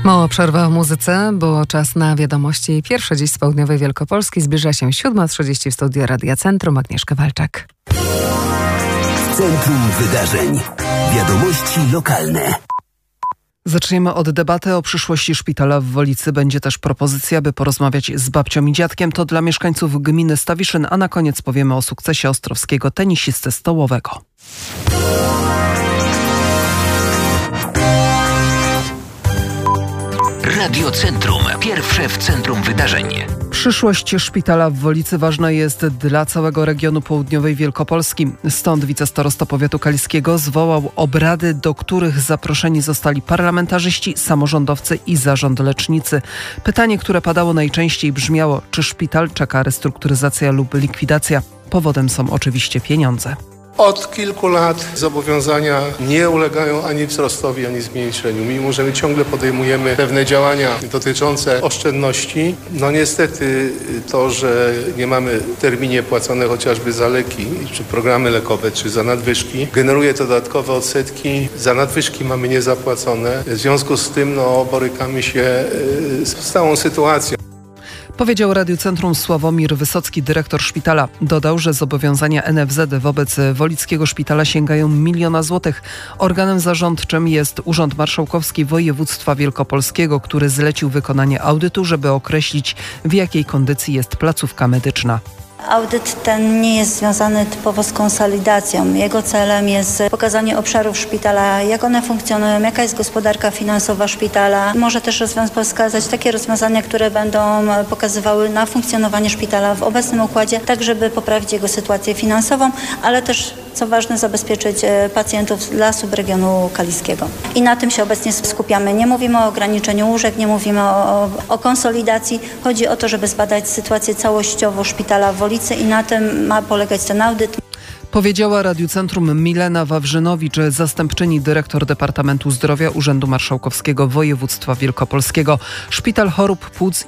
Mała przerwa w muzyce, bo czas na wiadomości. Pierwsze dziś z południowej Wielkopolski. Zbliża się 7:30 w studiu Radia Centrum. Agnieszka Walczak. Centrum Wydarzeń. Wiadomości lokalne. Zaczniemy od debaty o przyszłości szpitala w Wolicy. Będzie też propozycja, by porozmawiać z babcią i dziadkiem. To dla mieszkańców gminy Stawiszyn, a na koniec powiemy o sukcesie ostrowskiego tenisisty stołowego. Radio Centrum. Pierwsze w centrum wydarzeń. Przyszłość szpitala w Wolicy ważna jest dla całego regionu południowej Wielkopolski. Stąd wicestarosta powiatu kaliskiego zwołał obrady, do których zaproszeni zostali parlamentarzyści, samorządowcy i zarząd lecznicy. Pytanie, które padało najczęściej, brzmiało: czy szpital czeka restrukturyzacja lub likwidacja? Powodem są oczywiście pieniądze. Od kilku lat zobowiązania nie ulegają ani wzrostowi, ani zmniejszeniu. Mimo że my ciągle podejmujemy pewne działania dotyczące oszczędności, no niestety to, że nie mamy w terminie płacone chociażby za leki, czy programy lekowe, czy za nadwyżki, generuje to dodatkowe odsetki. Za nadwyżki mamy niezapłacone. W związku z tym borykamy się z stałą sytuacją. Powiedział Radiu Centrum Sławomir Wysocki, dyrektor szpitala. Dodał, że zobowiązania NFZ wobec Wolickiego Szpitala sięgają 1 miliona złotych. Organem zarządczym jest Urząd Marszałkowski Województwa Wielkopolskiego, który zlecił wykonanie audytu, żeby określić, w jakiej kondycji jest placówka medyczna. Audyt ten nie jest związany typowo z konsolidacją. Jego celem jest pokazanie obszarów szpitala, jak one funkcjonują, jaka jest gospodarka finansowa szpitala. Może też wskazać takie rozwiązania, które będą pokazywały na funkcjonowanie szpitala w obecnym układzie, tak żeby poprawić jego sytuację finansową, ale też, co ważne, zabezpieczyć pacjentów dla subregionu kaliskiego. I na tym się obecnie skupiamy. Nie mówimy o ograniczeniu łóżek, nie mówimy o konsolidacji. Chodzi o to, żeby zbadać sytuację całościowo szpitala w Wolicy i na tym ma polegać ten audyt. Powiedziała Radiu Centrum Milena Wawrzynowicz, zastępczyni dyrektor Departamentu Zdrowia Urzędu Marszałkowskiego Województwa Wielkopolskiego. Szpital Chorób Płuc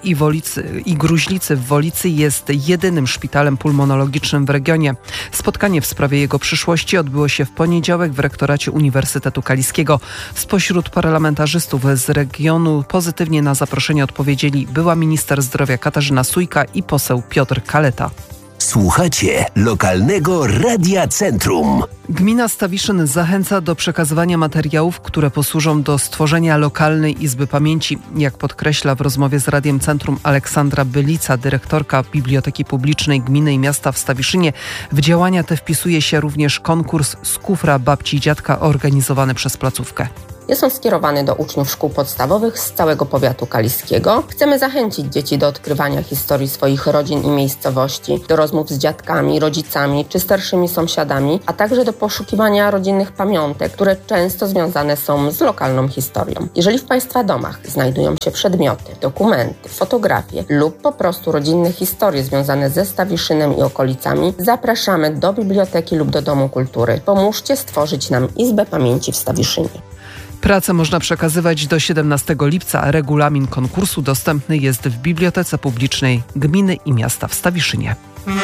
i Gruźlicy w Wolicy jest jedynym szpitalem pulmonologicznym w regionie. Spotkanie w sprawie jego przyszłości odbyło się w poniedziałek w rektoracie Uniwersytetu Kaliskiego. Spośród parlamentarzystów z regionu pozytywnie na zaproszenie odpowiedzieli była minister zdrowia Katarzyna Sujka i poseł Piotr Kaleta. Słuchacie lokalnego Radia Centrum. Gmina Stawiszyn zachęca do przekazywania materiałów, które posłużą do stworzenia lokalnej Izby Pamięci. Jak podkreśla w rozmowie z Radiem Centrum Aleksandra Bylica, dyrektorka Biblioteki Publicznej Gminy i Miasta w Stawiszynie, w działania te wpisuje się również konkurs z kufra babci i dziadka organizowany przez placówkę. Jest on skierowany do uczniów szkół podstawowych z całego powiatu kaliskiego. Chcemy zachęcić dzieci do odkrywania historii swoich rodzin i miejscowości, do rozmów z dziadkami, rodzicami czy starszymi sąsiadami, a także do poszukiwania rodzinnych pamiątek, które często związane są z lokalną historią. Jeżeli w Państwa domach znajdują się przedmioty, dokumenty, fotografie lub po prostu rodzinne historie związane ze Stawiszynem i okolicami, zapraszamy do biblioteki lub do Domu Kultury. Pomóżcie stworzyć nam Izbę Pamięci w Stawiszynie. Pracę można przekazywać do 17 lipca, a regulamin konkursu dostępny jest w Bibliotece Publicznej Gminy i Miasta w Stawiszynie.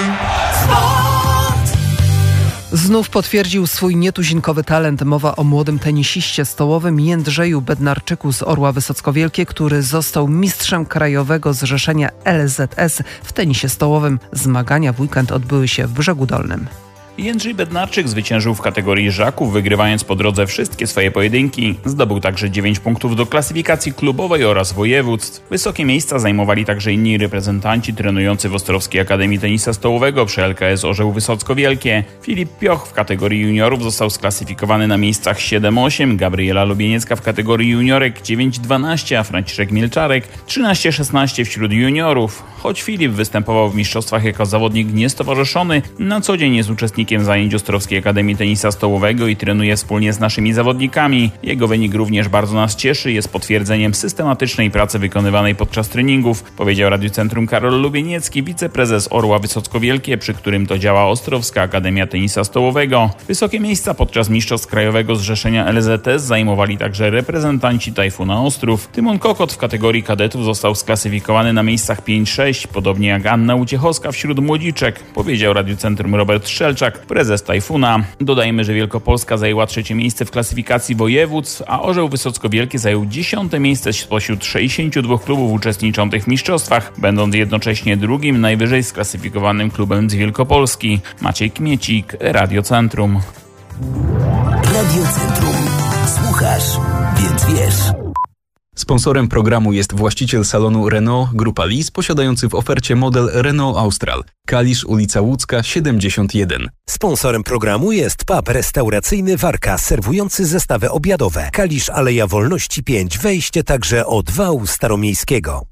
Znów potwierdził swój nietuzinkowy talent. Mowa o młodym tenisiście stołowym Jędrzeju Bednarczyku z Orła Wysocko-Wielkie, który został mistrzem krajowego zrzeszenia LZS w tenisie stołowym. Zmagania w weekend odbyły się w Brzegu Dolnym. Jędrzej Bednarczyk zwyciężył w kategorii żaków, wygrywając po drodze wszystkie swoje pojedynki. Zdobył także 9 punktów do klasyfikacji klubowej oraz województw. Wysokie miejsca zajmowali także inni reprezentanci trenujący w Ostrowskiej Akademii Tenisa Stołowego przy LKS Orzeł Wysocko-Wielkie. Filip Pioch w kategorii juniorów został sklasyfikowany na miejscach 7-8, Gabriela Lubieniecka w kategorii juniorek 9-12, a Franciszek Milczarek 13-16 wśród juniorów. Choć Filip występował w mistrzostwach jako zawodnik niestowarzyszony, na co dzień jest uczestnikiem zajęć Ostrowskiej Akademii Tenisa Stołowego i trenuje wspólnie z naszymi zawodnikami. Jego wynik również bardzo nas cieszy, jest potwierdzeniem systematycznej pracy wykonywanej podczas treningów, powiedział Radiu Centrum Karol Lubieniecki, wiceprezes Orła Wysocko-Wielkie, przy którym to działa Ostrowska Akademia Tenisa Stołowego. Wysokie miejsca podczas mistrzostw krajowego zrzeszenia LZS zajmowali także reprezentanci Tajfuna Ostrów. Tymon Kokot w kategorii kadetów został sklasyfikowany na miejscach 5-6, podobnie jak Anna Uciechowska wśród młodziczek, powiedział Radiu Centrum Robert Strzelczak, prezes Tajfuna. Dodajmy, że Wielkopolska zajęła 3. miejsce w klasyfikacji województw, a Orzeł Wysocko-Wielkie zajął 10. miejsce spośród 62 klubów uczestniczących w mistrzostwach, będąc jednocześnie drugim najwyżej sklasyfikowanym klubem z Wielkopolski. Maciej Kmiecik, Radio Centrum. Radio Centrum. Słuchasz, więc wiesz. Sponsorem programu jest właściciel salonu Renault Grupa Lis, posiadający w ofercie model Renault Austral. Kalisz, ulica Łódzka, 71. Sponsorem programu jest pub restauracyjny Warka, serwujący zestawy obiadowe. Kalisz, Aleja Wolności 5, wejście także od wału staromiejskiego.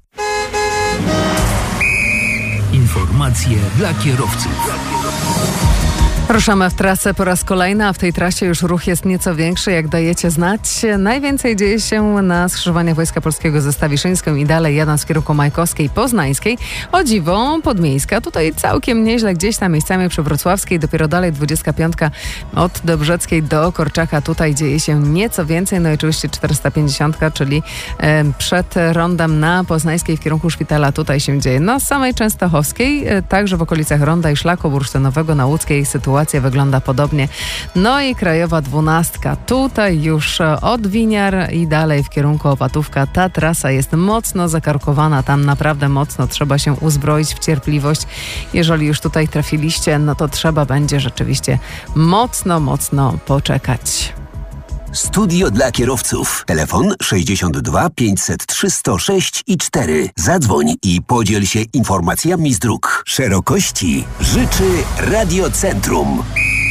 Informacje dla kierowców. Ruszamy w trasę po raz kolejny, a w tej trasie już ruch jest nieco większy, jak dajecie znać. Najwięcej dzieje się na skrzyżowaniach Wojska Polskiego ze Stawiszyńską i dalej jadąc w kierunku Majkowskiej, Poznańskiej. O dziwo, Podmiejska. Tutaj całkiem nieźle, gdzieś tam miejscami przy Wrocławskiej, dopiero dalej 25 od Dobrzeckiej do Korczaka. Tutaj dzieje się nieco więcej. No i oczywiście 450, czyli przed rondem na Poznańskiej w kierunku szpitala. Tutaj się dzieje. No z samej Częstochowskiej, także w okolicach ronda i szlaku bursztynowego na Łódzkiej sytuacja wygląda podobnie. No i Krajowa 12. Tutaj już od Winiar i dalej w kierunku Opatówka. Ta trasa jest mocno zakarkowana. Tam naprawdę mocno trzeba się uzbroić w cierpliwość. Jeżeli już tutaj trafiliście, no to trzeba będzie rzeczywiście mocno poczekać. Studio dla kierowców. Telefon 62 503 106 i 4. Zadzwoń i podziel się informacjami z dróg. Szerokości życzy Radio Centrum.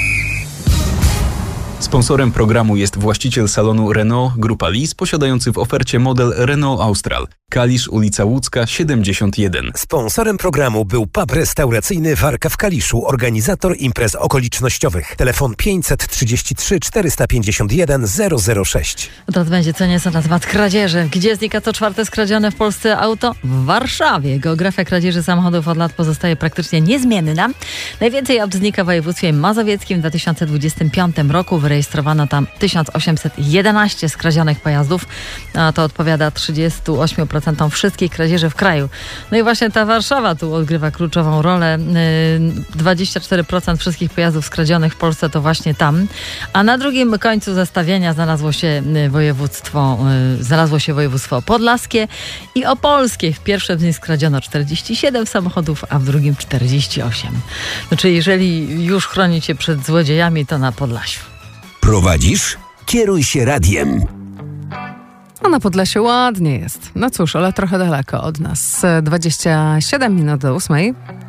Sponsorem programu jest właściciel salonu Renault Grupa Lis, posiadający w ofercie model Renault Austral. Kalisz, ulica Łódzka, 71. Sponsorem programu był pub restauracyjny Warka w Kaliszu, organizator imprez okolicznościowych. Telefon 533 451 006. Teraz będzie co nieco na temat kradzieży. Gdzie znika co czwarte skradzione w Polsce auto? W Warszawie. Geografia kradzieży samochodów od lat pozostaje praktycznie niezmienna. Najwięcej aut znika w województwie mazowieckim. W 2025 roku wyrejestrowano tam 1811 skradzionych pojazdów, a to odpowiada 38% wszystkich kradzieży w kraju. No i właśnie ta Warszawa tu odgrywa kluczową rolę. 24% wszystkich pojazdów skradzionych w Polsce to właśnie tam. A na drugim końcu zestawienia znalazło się województwo podlaskie i opolskie. W pierwszym z nich skradziono 47 samochodów, a w drugim 48. No czyli jeżeli już chronicie przed złodziejami, to na Podlasiu. Prowadzisz? Kieruj się radiem. A na Podlasiu ładnie jest. No cóż, ale trochę daleko od nas. 27 minut do 8.